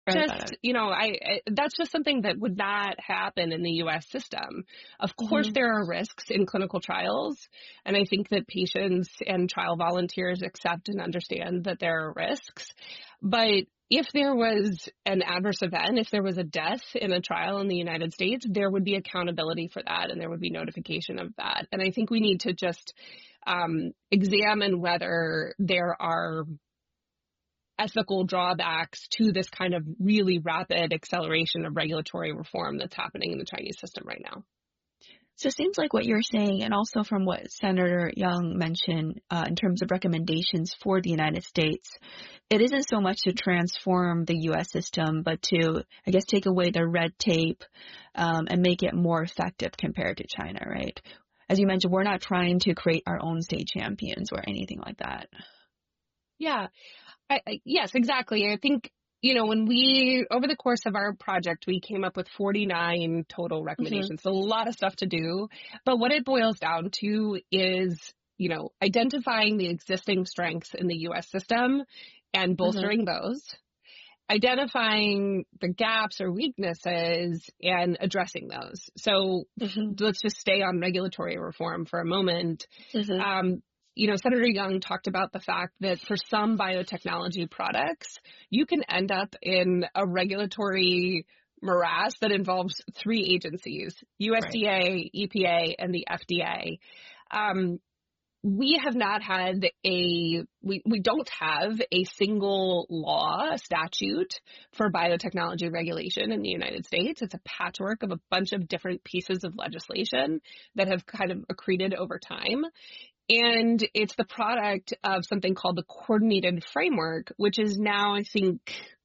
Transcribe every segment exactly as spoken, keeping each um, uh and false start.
Right just, about it. you know, I, I that's just something that would not happen in the U S system. Of course, Mm-hmm. there are risks in clinical trials, and I think that patients and trial volunteers accept and understand that there are risks. But if there was an adverse event, if there was a death in a trial in the United States, there would be accountability for that, and there would be notification of that. And I think we need to just um, examine whether there are ethical drawbacks to this kind of really rapid acceleration of regulatory reform that's happening in the Chinese system right now. So it seems like what you're saying, and also from what Senator Young mentioned uh, in terms of recommendations for the United States, it isn't so much to transform the U S system, but to, I guess, take away the red tape um, and make it more effective compared to China, right? As you mentioned, we're not trying to create our own state champions or anything like that. Yeah, I, I, yes, exactly. I think, you know, when we, over the course of our project, we came up with forty-nine total recommendations. Mm-hmm. So a lot of stuff to do. But what it boils down to is, you know, identifying the existing strengths in the U S system and bolstering mm-hmm. those, identifying the gaps or weaknesses and addressing those. So mm-hmm. let's just stay on regulatory reform for a moment. Mm-hmm. Um, You know, Senator Young talked about the fact that for some biotechnology products, you can end up in a regulatory morass that involves three agencies, U S D A, right. E P A, and the F D A. Um, we have not had a, we, we don't have a single law, a statute for biotechnology regulation in the United States. It's a patchwork of a bunch of different pieces of legislation that have kind of accreted over time. And it's the product of something called the Coordinated Framework, which is now, I think,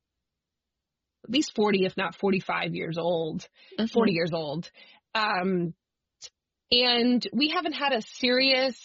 at least forty, if not forty-five years old, mm-hmm. forty years old. Um, and we haven't had a serious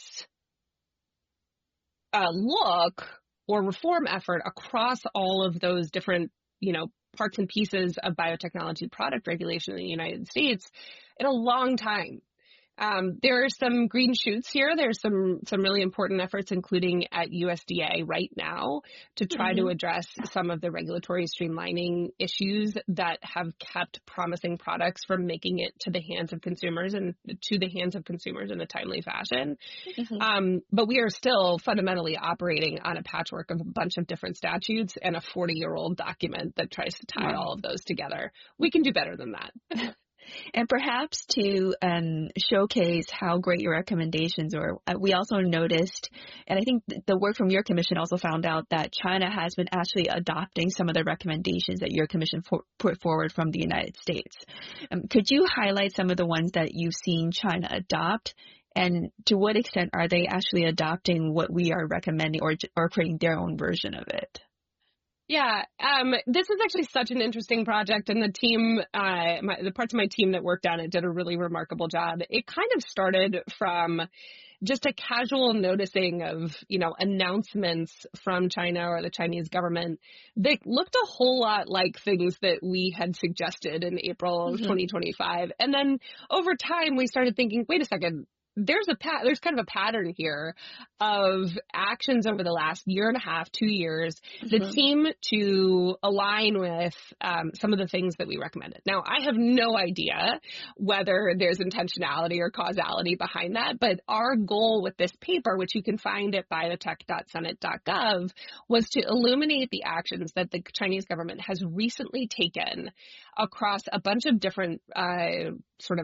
uh, look or reform effort across all of those different, you know, parts and pieces of biotechnology product regulation in the United States in a long time. Um, there are some green shoots here. There's some some really important efforts, including at U S D A right now, to try mm-hmm. to address some of the regulatory streamlining issues that have kept promising products from making it to the hands of consumers and to the hands of consumers in a timely fashion. Mm-hmm. Um, but we are still fundamentally operating on a patchwork of a bunch of different statutes and a forty-year-old document that tries to tie wow. all of those together. We can do better than that. And perhaps to um, showcase how great your recommendations are, uh, we also noticed, and I think th- the work from your commission also found out that China has been actually adopting some of the recommendations that your commission for- put forward from the United States. Um, could you highlight some of the ones that you've seen China adopt? And to what extent are they actually adopting what we are recommending or, or creating their own version of it? Yeah, um, this is actually such an interesting project, and the team, uh, my, the parts of my team that worked on it did a really remarkable job. It kind of started from just a casual noticing of, you know, announcements from China or the Chinese government that looked a whole lot like things that we had suggested in April of mm-hmm. twenty twenty-five. And then over time, we started thinking, wait a second. There's a pat. There's kind of a pattern here of actions over the last year and a half, two years mm-hmm. that seem to align with um, some of the things that we recommended. Now, I have no idea whether there's intentionality or causality behind that, but our goal with this paper, which you can find at biotech dot senate dot gov, was to illuminate the actions that the Chinese government has recently taken across a bunch of different uh, sort of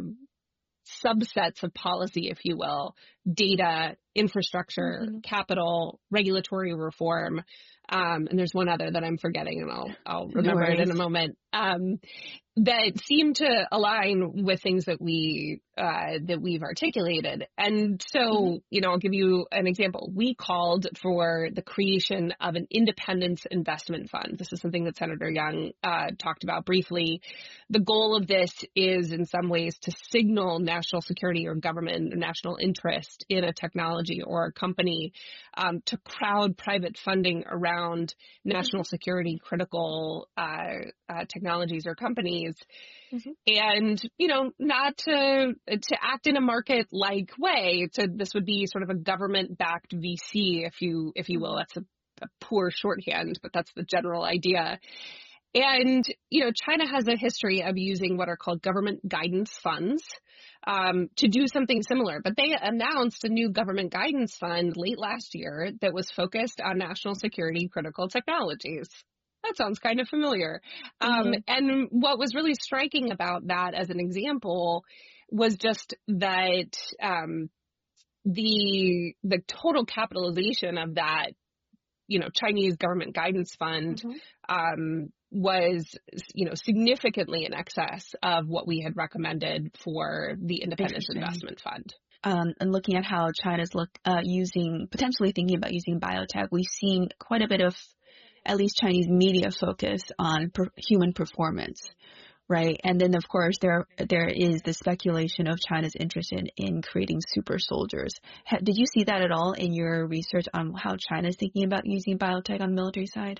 subsets of policy, if you will, data, infrastructure, mm-hmm. capital, regulatory reform. Um, and there's one other that I'm forgetting, and I'll, I'll remember no it in a moment, um, that seem to align with things that we, uh, that we've articulated. And so, mm-hmm. you know, I'll give you an example. We called for the creation of an independence investment fund. This is something that Senator Young, uh, talked about briefly. The goal of this is in some ways to signal national security or government or national interest in a technology or a company, um, to crowd private funding around national security critical, uh, uh, technologies or companies. Mm-hmm. And, you know, not to to act in a market-like way. To this would be sort of a government-backed V C, if you if you will. That's a, a poor shorthand, but that's the general idea. And, you know, China has a history of using what are called government guidance funds um, to do something similar. But they announced a new government guidance fund late last year that was focused on national security critical technologies. That sounds kind of familiar. Um, Mm-hmm. and what was really striking about that as an example was just that um, the the total capitalization of that, you know, Chinese government guidance fund Mm-hmm. um, was, you know, significantly in excess of what we had recommended for the Independence Interesting. Investment Fund. Um, and looking at how China's look uh, using, potentially thinking about using biotech, we've seen quite a bit of, at least Chinese media focus on per- human performance, right? And then of course there there is the speculation of China's interest in, in creating super soldiers. Ha- did you see that at all in your research on how China's thinking about using biotech on the military side?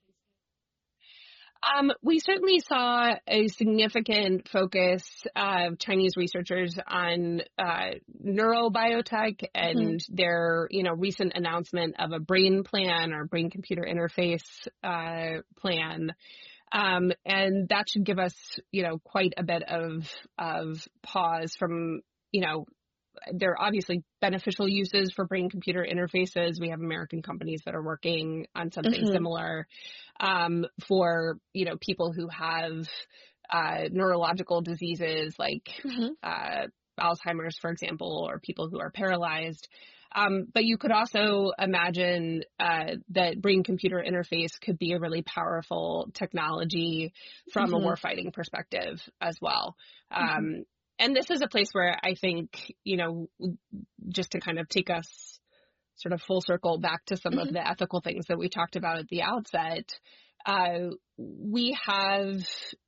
Um, we certainly saw a significant focus of Chinese researchers on uh, neurobiotech and Mm-hmm. their, you know, recent announcement of a brain plan or brain computer interface uh, plan. Um, and that should give us, you know, quite a bit of of pause from, you know, there are obviously beneficial uses for brain-computer interfaces. We have American companies that are working on something Mm-hmm. similar um, for, you know, people who have uh, neurological diseases like Mm-hmm. uh, Alzheimer's, for example, or people who are paralyzed. Um, but you could also imagine uh, that brain-computer interface could be a really powerful technology from a Mm-hmm. warfighting perspective as well. Mm-hmm. Um, and this is a place where I think, you know, just to kind of take us sort of full circle back to some of Mm-hmm. the ethical things that we talked about at the outset, uh, we have,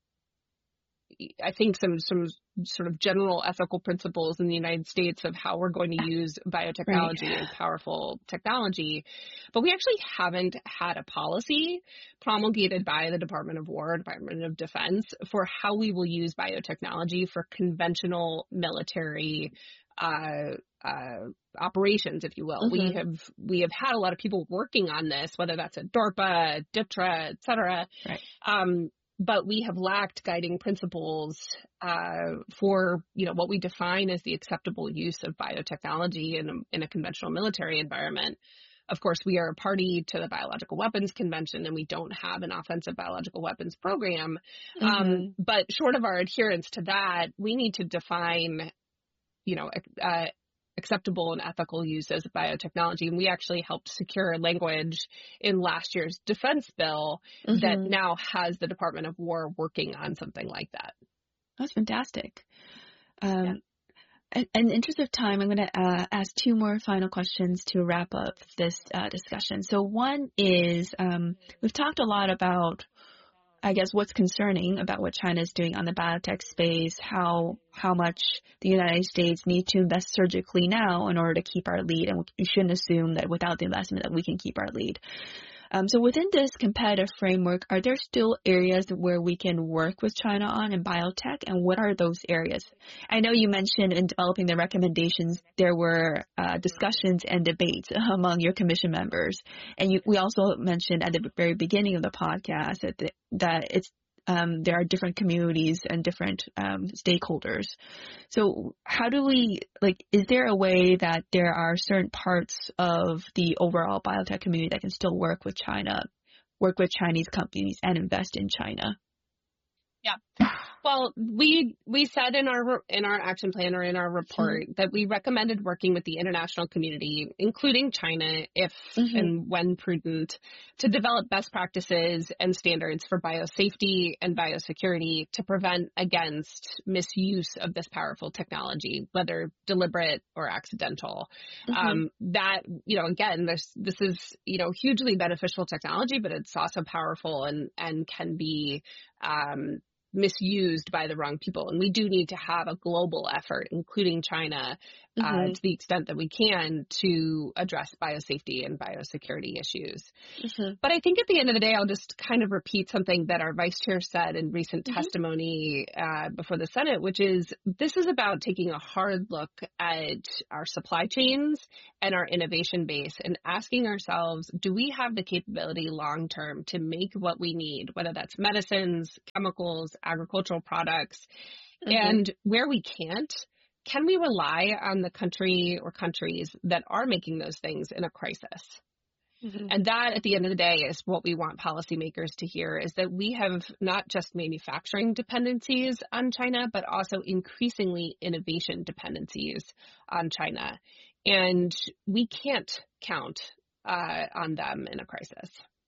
I think, some some sort of general ethical principles in the United States of how we're going to use Right. biotechnology as powerful technology. But we actually haven't had a policy promulgated by the Department of War, Department of Defense, for how we will use biotechnology for conventional military uh, uh, operations, if you will. We Mm-hmm. have we have had a lot of people working on this, whether that's at DARPA, DIPTRA, et cetera. Right. Um, but we have lacked guiding principles uh, for, you know, what we define as the acceptable use of biotechnology in a, in a conventional military environment. Of course, we are a party to the Biological Weapons Convention, and we don't have an offensive biological weapons program. Um, Mm-hmm. but short of our adherence to that, we need to define, you know, uh, acceptable and ethical uses of biotechnology. And we actually helped secure language in last year's defense bill that Mm-hmm. now has the Department of War working on something like that. That's fantastic. Yeah. Um, in in the interest of time, I'm going to uh, ask two more final questions to wrap up this uh, discussion. So one is, um, we've talked a lot about, I guess, what's concerning about what China is doing on the biotech space, how how much the United States needs to invest surgically now in order to keep our lead, and we shouldn't assume that without the investment that we can keep our lead. Um, so within this competitive framework, are there still areas where we can work with China on in biotech, and what are those areas? I know you mentioned in developing the recommendations, there were uh, discussions and debates among your commission members. And you, we also mentioned at the very beginning of the podcast that, the, that it's um, there are different communities and different um, stakeholders. So how do we, like, is there a way that there are certain parts of the overall biotech community that can still work with China, work with Chinese companies and invest in China? Yeah. Well, we we said in our in our action plan or in our report Mm-hmm. that we recommended working with the international community, including China, if Mm-hmm. and when prudent, to develop best practices and standards for biosafety and biosecurity to prevent against misuse of this powerful technology, whether deliberate or accidental. Mm-hmm. Um, that, you know, again, this this is, you know, hugely beneficial technology, but it's also powerful and and can be um, misused by the wrong people. And we do need to have a global effort, including China, uh, Mm-hmm. to the extent that we can, to address biosafety and biosecurity issues. Mm-hmm. But I think at the end of the day, I'll just kind of repeat something that our vice chair said in recent Mm-hmm. testimony uh, before the Senate, which is this is about taking a hard look at our supply chains and our innovation base and asking ourselves, do we have the capability long term to make what we need, whether that's medicines, chemicals, agricultural products, Mm-hmm. and where we can't, can we rely on the country or countries that are making those things in a crisis? Mm-hmm. And that, at the end of the day, is what we want policymakers to hear, is that we have not just manufacturing dependencies on China, but also increasingly innovation dependencies on China. And we can't count uh, on them in a crisis.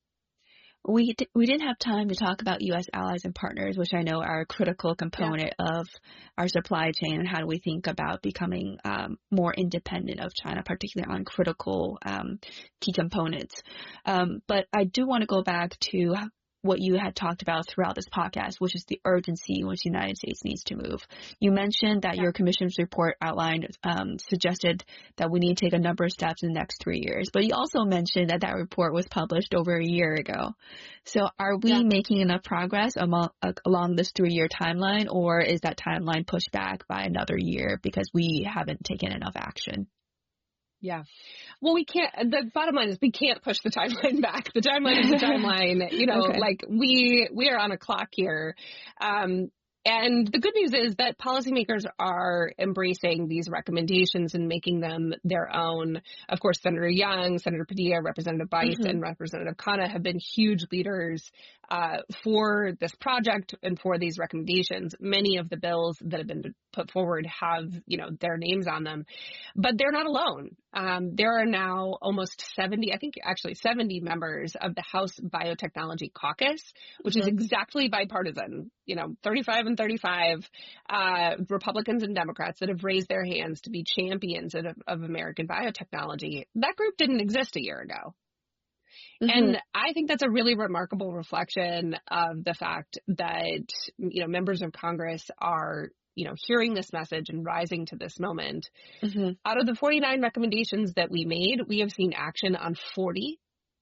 We d- we didn't have time to talk about U S allies and partners, which I know are a critical component yeah. of our supply chain, and how do we think about becoming um, more independent of China, particularly on critical um, key components. Um, but I do want to go back to what you had talked about throughout this podcast, which is the urgency in which the United States needs to move. You mentioned that yeah. your commission's report outlined, um, suggested that we need to take a number of steps in the next three years. But you also mentioned that that report was published over a year ago. So are we yeah. making enough progress among, uh, along this three-year timeline, or is that timeline pushed back by another year because we haven't taken enough action? Yeah. Well, we can't, the bottom line is we can't push the timeline back. The timeline is the timeline. You know, okay. like we, we are on a clock here. Um, And the good news is that policymakers are embracing these recommendations and making them their own. Of course, Senator Young, Senator Padilla, Representative Bice, mm-hmm. and Representative Khanna have been huge leaders uh, for this project and for these recommendations. Many of the bills that have been put forward have, you know, their names on them, but they're not alone. Um, there are now almost seventy, I think actually seventy members of the House Biotechnology Caucus, which mm-hmm. is exactly bipartisan, you know, thirty-five and thirty-five uh, Republicans and Democrats that have raised their hands to be champions of, of American biotechnology. That group didn't exist a year ago. Mm-hmm. And I think that's a really remarkable reflection of the fact that, you know, members of Congress are, you know, hearing this message and rising to this moment. Mm-hmm. Out of the forty-nine recommendations that we made, we have seen action on forty.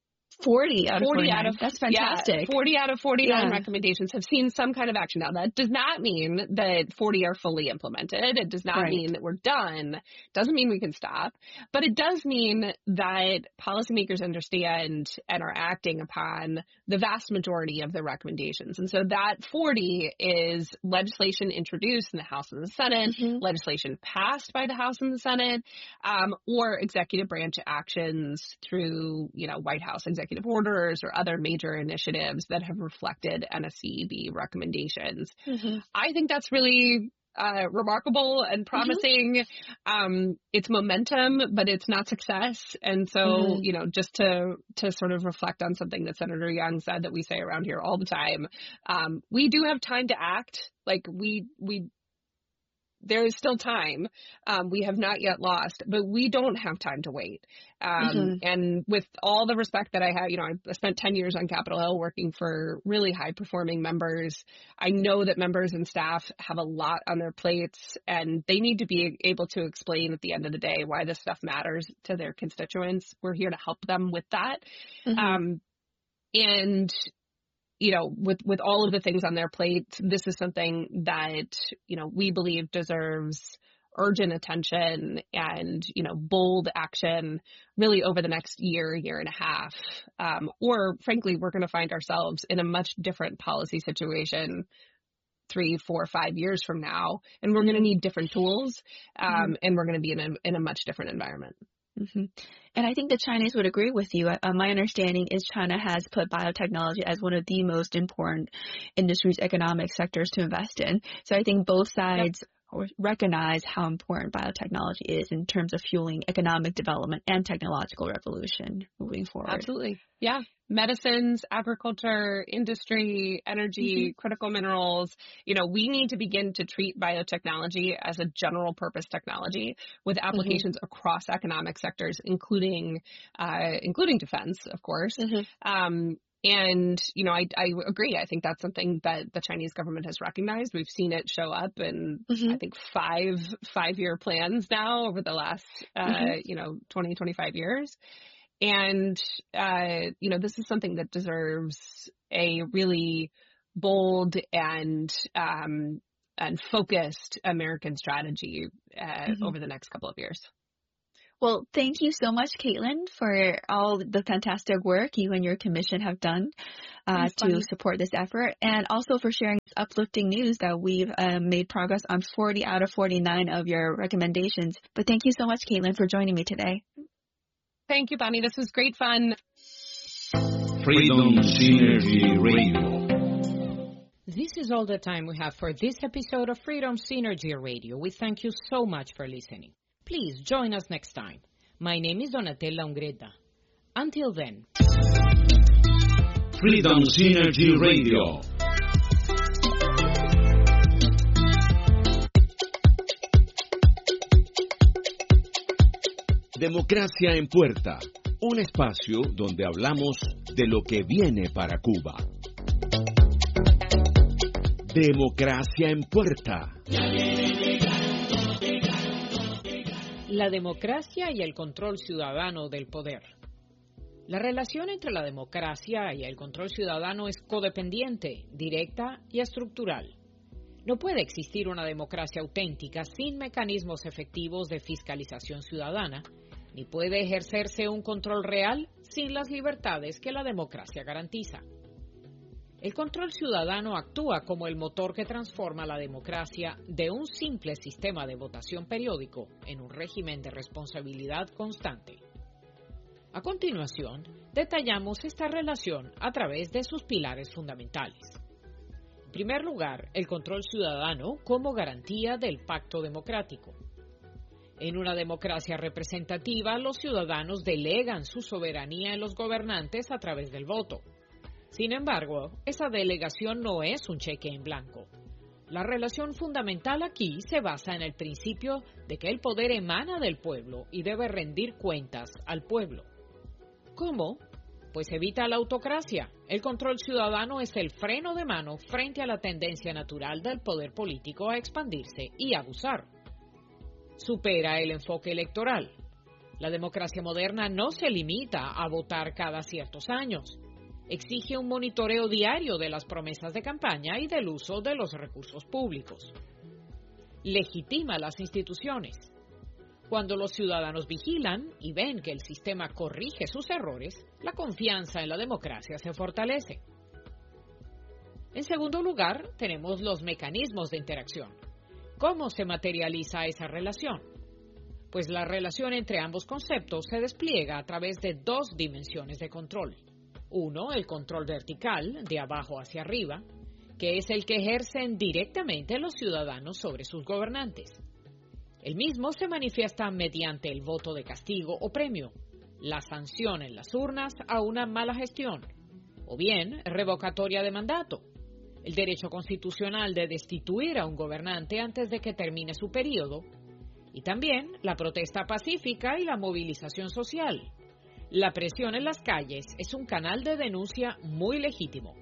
forty out of forty forty-nine. out of, That's fantastic. Yeah, forty out of forty-nine yeah. recommendations have seen some kind of action. Now, that does not mean that forty are fully implemented. It does not right. mean that we're done. Doesn't mean we can stop. But it does mean that policymakers understand and are acting upon the vast majority of the recommendations. And so that forty is legislation introduced in the House and the Senate, mm-hmm. legislation passed by the House and the Senate, um, or executive branch actions through, you know, White House executive executive orders or other major initiatives that have reflected N S C E B recommendations. Mm-hmm. I think that's really uh, remarkable and promising. Mm-hmm. Um, it's momentum, but it's not success. And so, mm-hmm. you know, just to to sort of reflect on something that Senator Young said that we say around here all the time, um, we do have time to act. Like we we. There is still time. Um, we have not yet lost, but we don't have time to wait. Um, mm-hmm. And with all the respect that I have, you know, I spent ten years on Capitol Hill working for really high performing members. I know that members and staff have a lot on their plates, and they need to be able to explain at the end of the day why this stuff matters to their constituents. We're here to help them with that. Mm-hmm. Um, and you know, with, with all of the things on their plate, this is something that, you know, we believe deserves urgent attention and, you know, bold action really over the next year, year and a half. Um, or frankly, we're going to find ourselves in a much different policy situation three, four, five years from now. And we're going to need different tools. Um, mm-hmm. And we're going to be in a, in a much different environment. Mm-hmm. And I think the Chinese would agree with you. Uh, my understanding is China has put biotechnology as one of the most important industries, economic sectors to invest in. So I think both sides yep. recognize how important biotechnology is in terms of fueling economic development and technological revolution moving forward. Absolutely. Yeah. Medicines, agriculture, industry, energy, mm-hmm. critical minerals. You know, we need to begin to treat biotechnology as a general purpose technology with applications mm-hmm. across economic sectors, including, uh, including defense, of course. Mm-hmm. Um, And, you know, I, I agree. I think that's something that the Chinese government has recognized. We've seen it show up in, mm-hmm. I think, five five-year plans now over the last, uh, mm-hmm. you know, twenty, twenty-five years. And, uh, you know, this is something that deserves a really bold and um, and focused American strategy uh, mm-hmm. over the next couple of years. Well, thank you so much, Caitlin, for all the fantastic work you and your commission have done uh, to funny. support this effort, and also for sharing uplifting news that we've uh, made progress on forty out of forty-nine of your recommendations. But thank you so much, Caitlin, for joining me today. Thank you, Bonnie. This was great fun. Freedom Synergy Radio. This is all the time we have for this episode of Freedom Synergy Radio. We thank you so much for listening. Please join us next time. My name is Donatella Ungreta. Until then. Freedom Synergy Radio. Democracia en Puerta, un espacio donde hablamos de lo que viene para Cuba. Democracia en Puerta. La democracia y el control ciudadano del poder. La relación entre la democracia y el control ciudadano es codependiente, directa y estructural. No puede existir una democracia auténtica sin mecanismos efectivos de fiscalización ciudadana, ni puede ejercerse un control real sin las libertades que la democracia garantiza. El control ciudadano actúa como el motor que transforma la democracia de un simple sistema de votación periódico en un régimen de responsabilidad constante. A continuación, detallamos esta relación a través de sus pilares fundamentales. En primer lugar, el control ciudadano como garantía del pacto democrático. En una democracia representativa, los ciudadanos delegan su soberanía en los gobernantes a través del voto. Sin embargo, esa delegación no es un cheque en blanco. La relación fundamental aquí se basa en el principio de que el poder emana del pueblo y debe rendir cuentas al pueblo. ¿Cómo? Pues evita la autocracia. El control ciudadano es el freno de mano frente a la tendencia natural del poder político a expandirse y abusar. Supera el enfoque electoral. La democracia moderna no se limita a votar cada ciertos años. Exige un monitoreo diario de las promesas de campaña y del uso de los recursos públicos. Legitima las instituciones. Cuando los ciudadanos vigilan y ven que el sistema corrige sus errores, la confianza en la democracia se fortalece. En segundo lugar, tenemos los mecanismos de interacción. ¿Cómo se materializa esa relación? Pues la relación entre ambos conceptos se despliega a través de dos dimensiones de control. Uno, el control vertical, de abajo hacia arriba, que es el que ejercen directamente los ciudadanos sobre sus gobernantes. El mismo se manifiesta mediante el voto de castigo o premio, la sanción en las urnas a una mala gestión, o bien revocatoria de mandato, el derecho constitucional de destituir a un gobernante antes de que termine su periodo, y también la protesta pacífica y la movilización social. La presión en las calles es un canal de denuncia muy legítimo.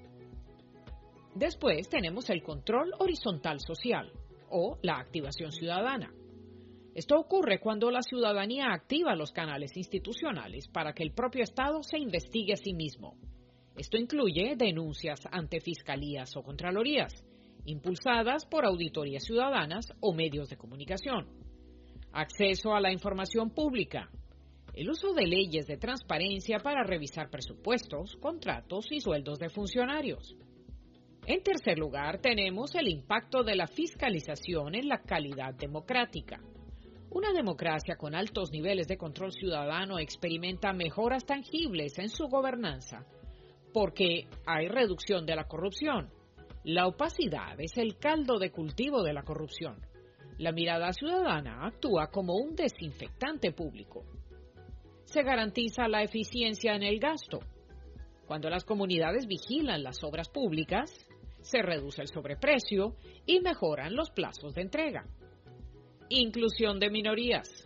Después tenemos el control horizontal social, o la activación ciudadana. Esto ocurre cuando la ciudadanía activa los canales institucionales para que el propio Estado se investigue a sí mismo. Esto incluye denuncias ante fiscalías o contralorías, impulsadas por auditorías ciudadanas o medios de comunicación. Acceso a la información pública. El uso de leyes de transparencia para revisar presupuestos, contratos y sueldos de funcionarios. En tercer lugar, tenemos el impacto de la fiscalización en la calidad democrática. Una democracia con altos niveles de control ciudadano experimenta mejoras tangibles en su gobernanza, porque hay reducción de la corrupción. La opacidad es el caldo de cultivo de la corrupción. La mirada ciudadana actúa como un desinfectante público. Se garantiza la eficiencia en el gasto. Cuando las comunidades vigilan las obras públicas, se reduce el sobreprecio y mejoran los plazos de entrega. Inclusión de minorías.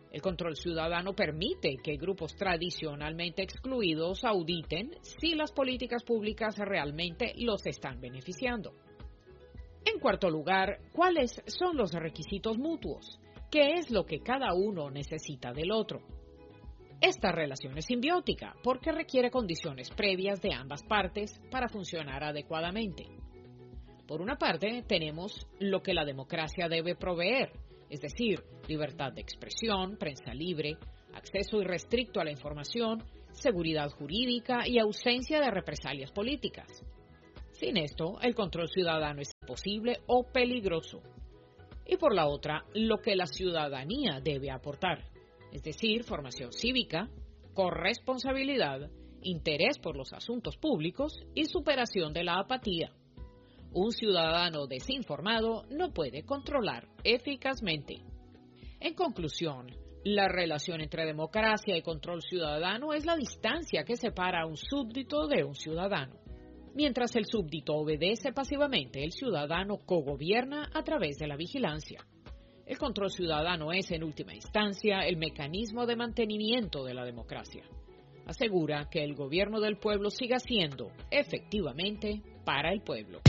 El control ciudadano permite que grupos tradicionalmente excluidos auditen si las políticas públicas realmente los están beneficiando. En cuarto lugar, ¿cuáles son los requisitos mutuos? ¿Qué es lo que cada uno necesita del otro? Esta relación es simbiótica porque requiere condiciones previas de ambas partes para funcionar adecuadamente. Por una parte, tenemos lo que la democracia debe proveer, es decir, libertad de expresión, prensa libre, acceso irrestricto a la información, seguridad jurídica y ausencia de represalias políticas. Sin esto, el control ciudadano es imposible o peligroso. Y por la otra, lo que la ciudadanía debe aportar, es decir, formación cívica, corresponsabilidad, interés por los asuntos públicos y superación de la apatía. Un ciudadano desinformado no puede controlar eficazmente. En conclusión, la relación entre democracia y control ciudadano es la distancia que separa a un súbdito de un ciudadano. Mientras el súbdito obedece pasivamente, el ciudadano cogobierna a través de la vigilancia. El control ciudadano es, en última instancia, el mecanismo de mantenimiento de la democracia. Asegura que el gobierno del pueblo siga siendo, efectivamente, para el pueblo.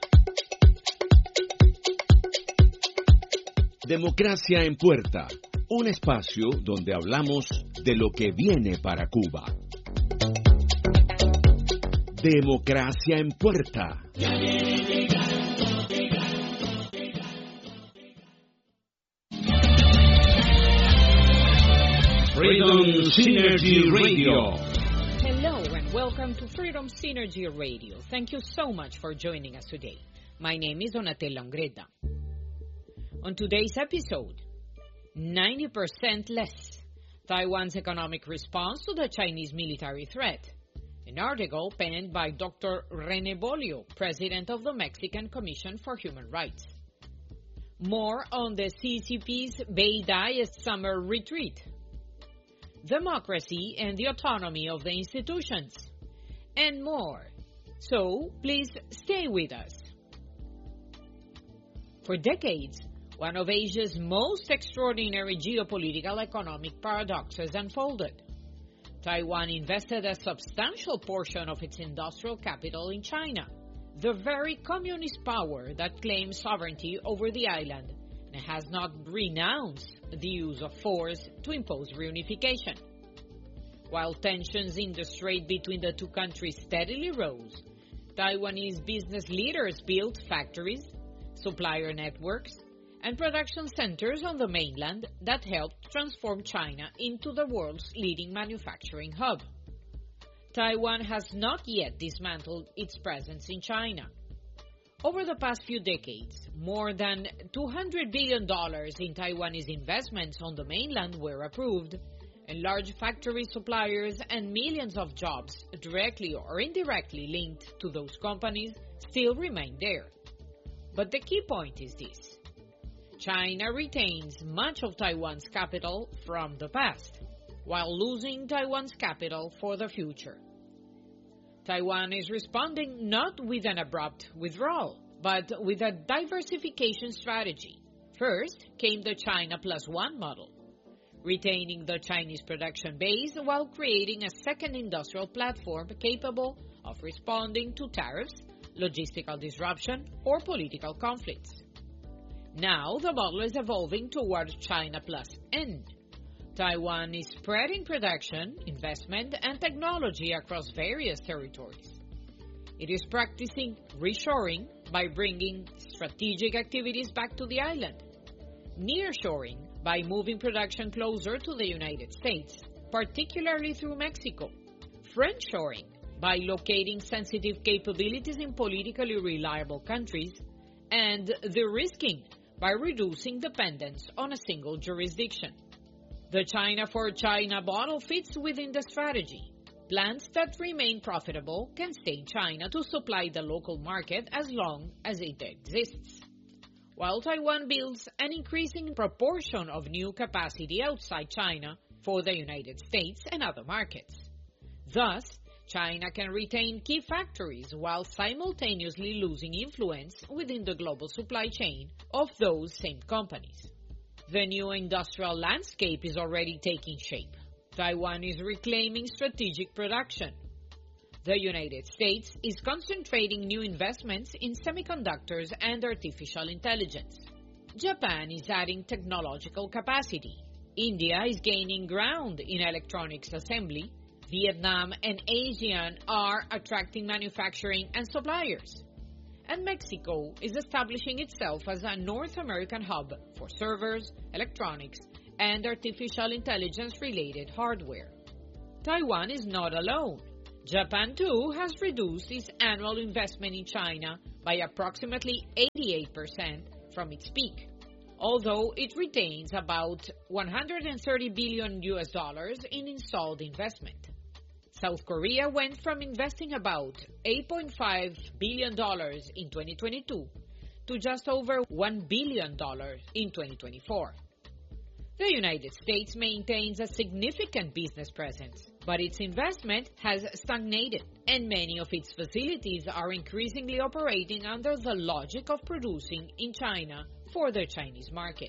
Democracia en Puerta, un espacio donde hablamos de lo que viene para Cuba. Democracia en Puerta. Freedom Synergy Radio. Hello and welcome to Freedom Synergy Radio. Thank you so much for joining us today. My name is Donatella Ungreta. On today's episode, ninety percent less, Taiwan's economic response to the Chinese military threat. An article penned by Doctor René Bolio, president of the Mexican Commission for Human Rights. More on the C C P's Beidai summer retreat. Democracy and the autonomy of the institutions. And more. So, please stay with us. For decades, one of Asia's most extraordinary geopolitical economic paradoxes unfolded. Taiwan invested a substantial portion of its industrial capital in China, the very communist power that claims sovereignty over the island and has not renounced the use of force to impose reunification. While tensions in the strait between the two countries steadily rose, Taiwanese business leaders built factories, supplier networks, and production centers on the mainland that helped transform China into the world's leading manufacturing hub. Taiwan has not yet dismantled its presence in China. Over the past few decades, more than two hundred billion dollars in Taiwanese investments on the mainland were approved, and large factory suppliers and millions of jobs directly or indirectly linked to those companies still remain there. But the key point is this. China retains much of Taiwan's capital from the past, while losing Taiwan's capital for the future. Taiwan is responding not with an abrupt withdrawal, but with a diversification strategy. First came the China Plus One model, retaining the Chinese production base while creating a second industrial platform capable of responding to tariffs, logistical disruption, or political conflicts. Now, the model is evolving towards China Plus N. Taiwan is spreading production, investment, and technology across various territories. It is practicing reshoring by bringing strategic activities back to the island, nearshoring by moving production closer to the United States, particularly through Mexico, friendshoring by locating sensitive capabilities in politically reliable countries, and de-risking by reducing dependence on a single jurisdiction. The China for China model fits within the strategy. Plants that remain profitable can stay in China to supply the local market as long as it exists, while Taiwan builds an increasing proportion of new capacity outside China for the United States and other markets. Thus, China can retain key factories while simultaneously losing influence within the global supply chain of those same companies. The new industrial landscape is already taking shape. Taiwan is reclaiming strategic production. The United States is concentrating new investments in semiconductors and artificial intelligence. Japan is adding technological capacity. India is gaining ground in electronics assembly. Vietnam and ASEAN are attracting manufacturing and suppliers. And Mexico is establishing itself as a North American hub for servers, electronics, and artificial intelligence-related hardware. Taiwan is not alone. Japan, too, has reduced its annual investment in China by approximately eighty-eight percent from its peak, although it retains about one hundred thirty billion U S dollars in installed investment. South Korea went from investing about eight point five billion dollars in twenty twenty-two to just over one billion dollars in twenty twenty-four. The United States maintains a significant business presence, but its investment has stagnated, and many of its facilities are increasingly operating under the logic of producing in China for the Chinese market.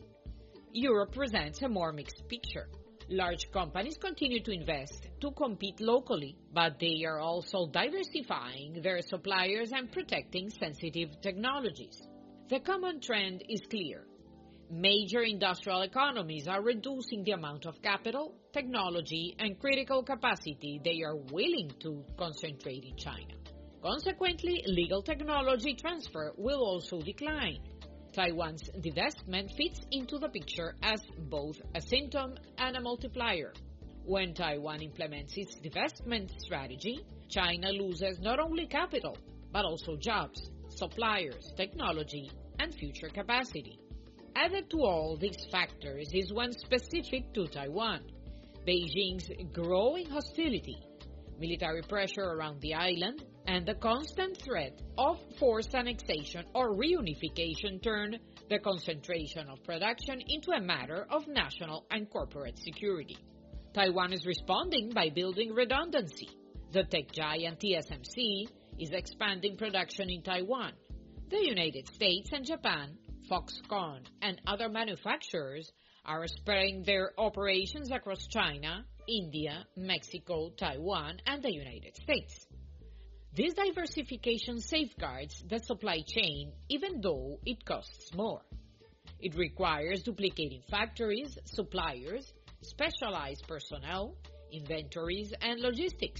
Europe presents a more mixed picture. Large companies continue to invest to compete locally, but they are also diversifying their suppliers and protecting sensitive technologies. The common trend is clear. Major industrial economies are reducing the amount of capital, technology, and critical capacity they are willing to concentrate in China. Consequently, legal technology transfer will also decline. Taiwan's divestment fits into the picture as both a symptom and a multiplier. When Taiwan implements its divestment strategy, China loses not only capital, but also jobs, suppliers, technology, and future capacity. Added to all these factors is one specific to Taiwan: Beijing's growing hostility, military pressure around the island, and the constant threat of forced annexation or reunification turn the concentration of production into a matter of national and corporate security. Taiwan is responding by building redundancy. The tech giant T S M C is expanding production in Taiwan. The United States and Japan, Foxconn, and other manufacturers are spreading their operations across China, India, Mexico, Taiwan, and the United States. This diversification safeguards the supply chain even though it costs more. It requires duplicating factories, suppliers, specialized personnel, inventories, and logistics.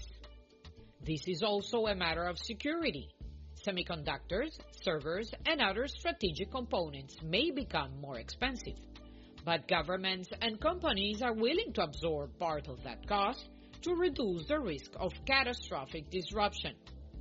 This is also a matter of security. Semiconductors, servers, and other strategic components may become more expensive, but governments and companies are willing to absorb part of that cost to reduce the risk of catastrophic disruption.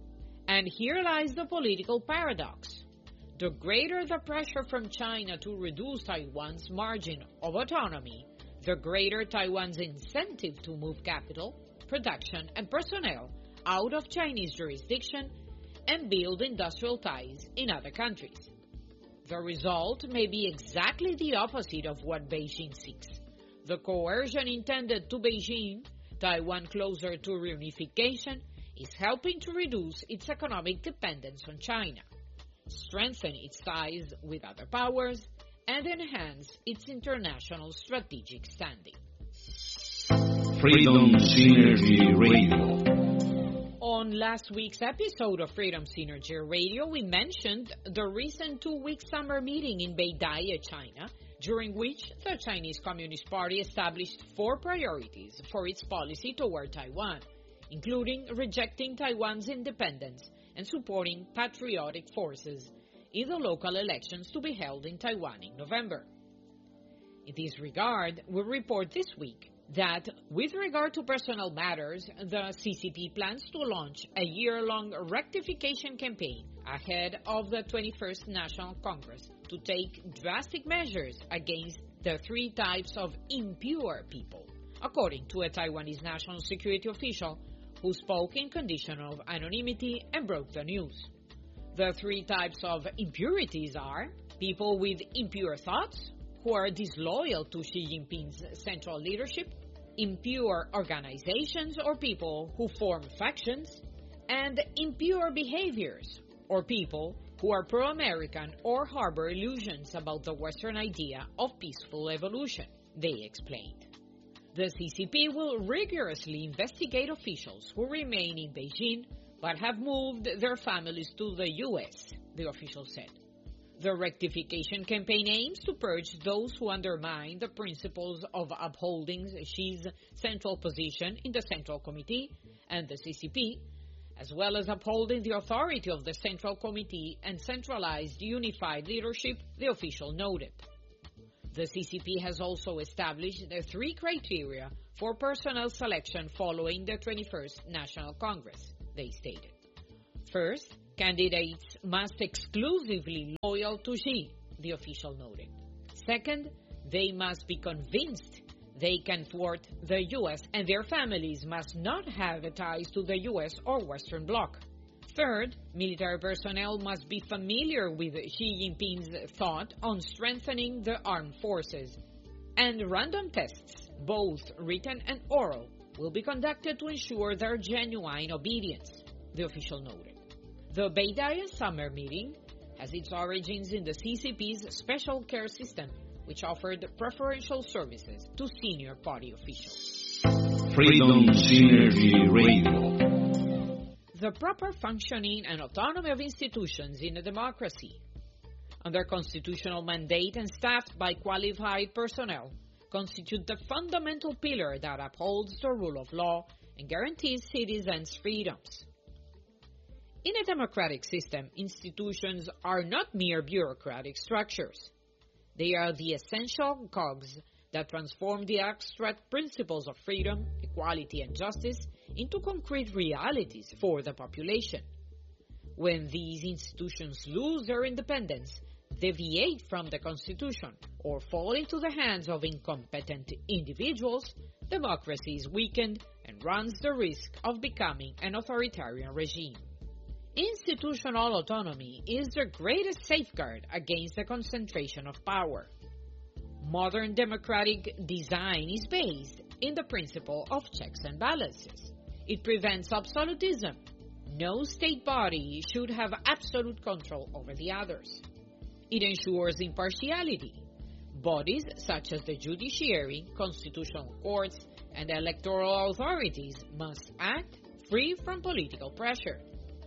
And here lies the political paradox. The greater the pressure from China to reduce Taiwan's margin of autonomy, the greater Taiwan's incentive to move capital, production, and personnel out of Chinese jurisdiction and build industrial ties in other countries. The result may be exactly the opposite of what Beijing seeks. The coercion intended to Beijing, Taiwan closer to reunification, is helping to reduce its economic dependence on China, strengthen its ties with other powers, and enhance its international strategic standing. Freedom Synergy Radio. On last week's episode of Freedom Synergy Radio, we mentioned the recent two-week summer meeting in Beidai, China, during which the Chinese Communist Party established four priorities for its policy toward Taiwan, including rejecting Taiwan's independence and supporting patriotic forces in the local elections to be held in Taiwan in November. In this regard, we report this week that, with regard to personal matters, the C C P plans to launch a year-long rectification campaign ahead of the twenty-first National Congress to take drastic measures against the three types of impure people, according to a Taiwanese national security official who spoke in condition of anonymity and broke the news. The three types of impurities are people with impure thoughts, who are disloyal to Xi Jinping's central leadership, impure organizations or people who form factions, and impure behaviors or people who are pro-American or harbor illusions about the Western idea of peaceful evolution, they explained. The C C P will rigorously investigate officials who remain in Beijing but have moved their families to the U S, the official said. The rectification campaign aims to purge those who undermine the principles of upholding Xi's central position in the Central Committee and the C C P, as well as upholding the authority of the Central Committee and centralized unified leadership, the official noted. The C C P has also established the three criteria for personnel selection following the twenty-first National Congress, they stated. First, candidates must exclusively loyal to Xi, the official noted. Second, they must be convinced they can thwart the U S and their families must not have ties to the U S or Western Bloc. Third, military personnel must be familiar with Xi Jinping's thought on strengthening the armed forces. And random tests, both written and oral, will be conducted to ensure their genuine obedience, the official noted. The Beidaya Summer Meeting has its origins in the C C P's special care system, which offered preferential services to senior party officials. Freedom Synergy Radio. The proper functioning and autonomy of institutions in a democracy, under constitutional mandate and staffed by qualified personnel, constitute the fundamental pillar that upholds the rule of law and guarantees citizens' freedoms. In a democratic system, institutions are not mere bureaucratic structures. They are the essential cogs that transform the abstract principles of freedom, equality, and justice into concrete realities for the population. When these institutions lose their independence, deviate from the Constitution, or fall into the hands of incompetent individuals, democracy is weakened and runs the risk of becoming an authoritarian regime. Institutional autonomy is the greatest safeguard against the concentration of power. Modern democratic design is based in the principle of checks and balances. It prevents absolutism. No state body should have absolute control over the others. It ensures impartiality. Bodies such as the judiciary, constitutional courts, and electoral authorities must act free from political pressure.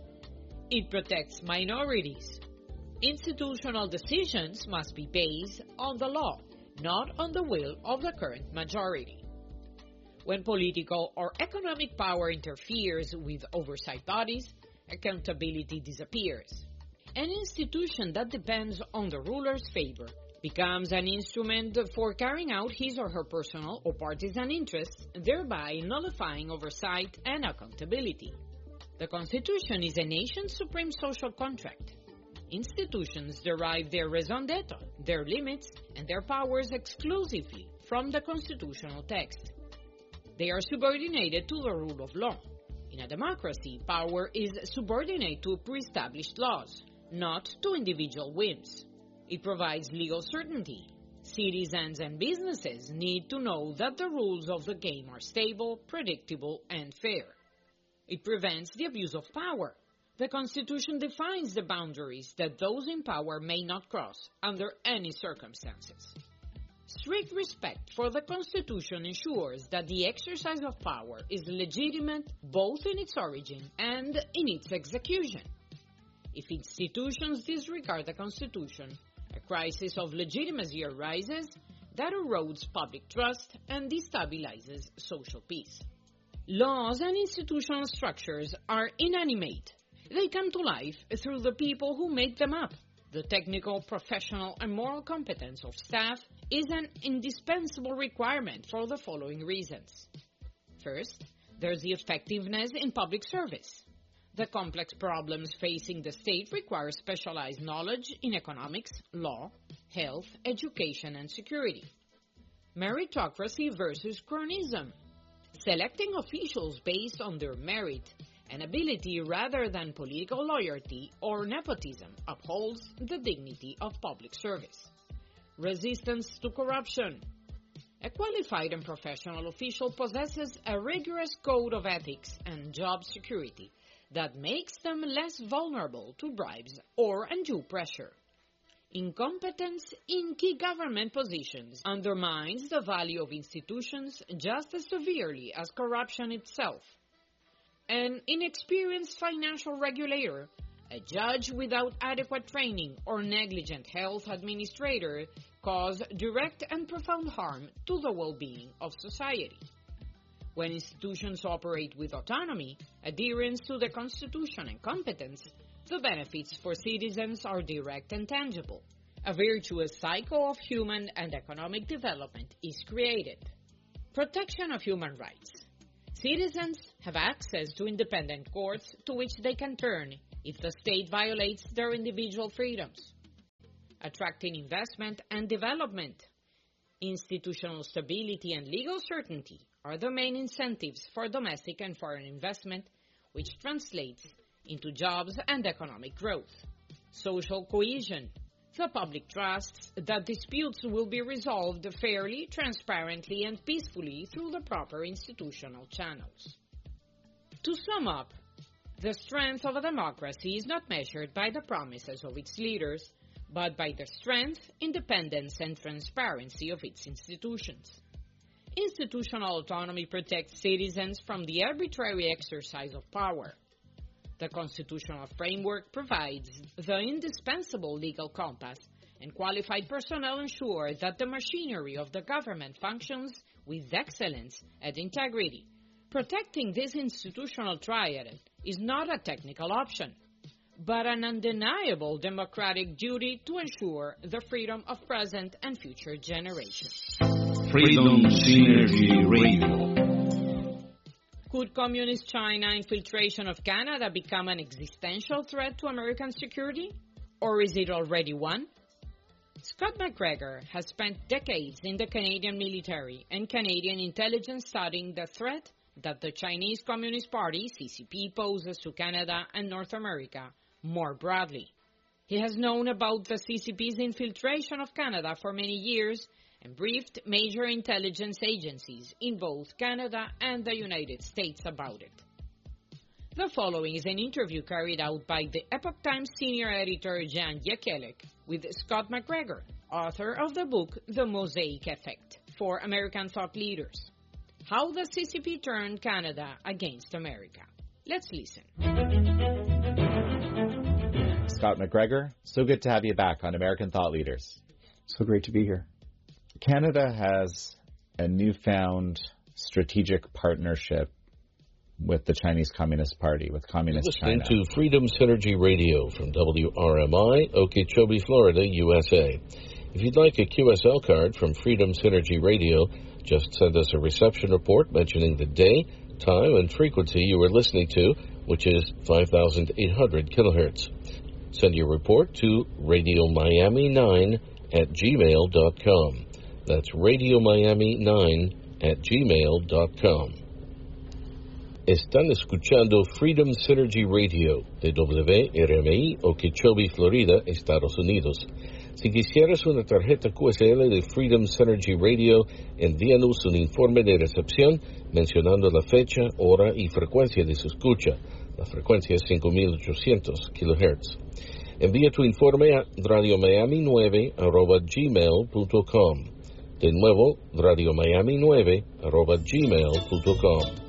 It protects minorities. Institutional decisions must be based on the law, not on the will of the current majority. When political or economic power interferes with oversight bodies, accountability disappears. An institution that depends on the ruler's favor becomes an instrument for carrying out his or her personal or partisan interests, thereby nullifying oversight and accountability. The Constitution is a nation's supreme social contract. Institutions derive their raison d'etre, their limits, and their powers exclusively from the constitutional text. They are subordinated to the rule of law. In a democracy, power is subordinate to pre-established laws, not to individual whims. It provides legal certainty. Citizens and businesses need to know that the rules of the game are stable, predictable, and fair. It prevents the abuse of power. The Constitution defines the boundaries that those in power may not cross under any circumstances. Strict respect for the Constitution ensures that the exercise of power is legitimate both in its origin and in its execution. If institutions disregard the Constitution, a crisis of legitimacy arises that erodes public trust and destabilizes social peace. Laws and institutional structures are inanimate. They come to life through the people who make them up. The technical, professional, and moral competence of staff is an indispensable requirement for the following reasons. First, there's the effectiveness in public service. The complex problems facing the state require specialized knowledge in economics, law, health, education, and security. Meritocracy versus cronyism. Selecting officials based on their merit and ability rather than political loyalty or nepotism upholds the dignity of public service. Resistance to corruption. A qualified and professional official possesses a rigorous code of ethics and job security that makes them less vulnerable to bribes or undue pressure. Incompetence in key government positions undermines the value of institutions just as severely as corruption itself. An inexperienced financial regulator, a judge without adequate training, or negligent health administrator cause direct and profound harm to the well-being of society. When institutions operate with autonomy, adherence to the Constitution, and competence, the benefits for citizens are direct and tangible. A virtuous cycle of human and economic development is created. Protection of human rights. Citizens have access to independent courts to which they can turn if the state violates their individual freedoms. Attracting investment and development. Institutional stability and legal certainty are the main incentives for domestic and foreign investment, which translates into jobs and economic growth. Social cohesion. The public trusts that disputes will be resolved fairly, transparently, and peacefully through the proper institutional channels. To sum up, the strength of a democracy is not measured by the promises of its leaders, but by the strength, independence, and transparency of its institutions. Institutional autonomy protects citizens from the arbitrary exercise of power. The constitutional framework provides the indispensable legal compass, and qualified personnel ensure that the machinery of the government functions with excellence and integrity. Protecting this institutional triad is not a technical option, but an undeniable democratic duty to ensure the freedom of present and future generations. Freedom Synergy Radio. Could Communist China infiltration of Canada become an existential threat to American security? Or is it already one? Scott McGregor has spent decades in the Canadian military and Canadian intelligence studying the threat that the Chinese Communist Party, C C P, poses to Canada and North America more broadly. He has known about the C C P's infiltration of Canada for many years and briefed major intelligence agencies in both Canada and the United States about it. The following is an interview carried out by the Epoch Times senior editor Jan Jekielek with Scott McGregor, author of the book The Mosaic Effect, for American thought leaders. How the C C P turned Canada against America. Let's listen. Scott McGregor, so good to have you back on American Thought Leaders. So great to be here. Canada has a newfound strategic partnership with the Chinese Communist Party, with Communist Listening China. to Freedom Synergy Radio from W R M I, Okeechobee, Florida, U S A. If you'd like a Q S L card from Freedom Synergy Radio, just send us a reception report mentioning the day, time, and frequency you were listening to, which is five thousand eight hundred kilohertz. Send your report to radio miami nine at gmail dot com. That's radio miami nine at gmail dot com. Están escuchando Freedom Synergy Radio de W R M I, Okeechobee, Florida, Estados Unidos. Si quisieras una tarjeta Q S L de Freedom Synergy Radio, envíanos un informe de recepción mencionando la fecha, hora y frecuencia de su escucha. La frecuencia es cinco mil ochocientos kilohertz. Envía tu informe a radio miami nueve arroba gmail punto com. De nuevo, radio miami nueve arroba gmail punto com.